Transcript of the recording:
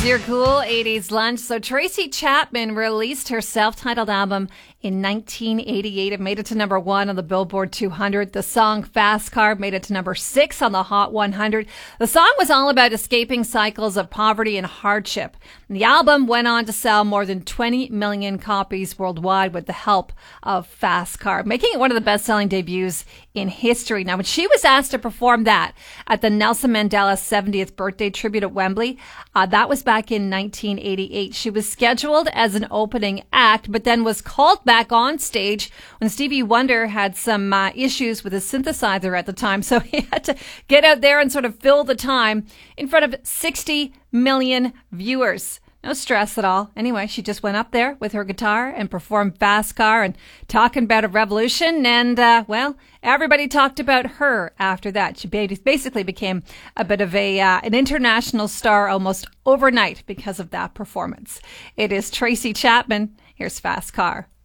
your cool 80s lunch. So Tracy Chapman released her self-titled album in 1988. It made it to number 1 on the Billboard 200. The song Fast Car made it to number 6 on the Hot 100. The song was all about escaping cycles of poverty and hardship. And the album went on to sell more than 20 million copies worldwide with the help of Fast Car, making it one of the best-selling debuts in history. Now, when she was asked to perform that at the Nelson Mandela 70th birthday tribute at Wembley, that was back in 1988. She was scheduled as an opening act, but then was called back on stage when Stevie Wonder had some issues with his synthesizer at the time. So he had to get out there and sort of fill the time in front of 60 million viewers. No stress at all. Anyway, she just went up there with her guitar and performed Fast Car and talking about a revolution. And, well, everybody talked about her after that. She basically became a bit of an international star almost overnight because of that performance. It is Tracy Chapman. Here's Fast Car.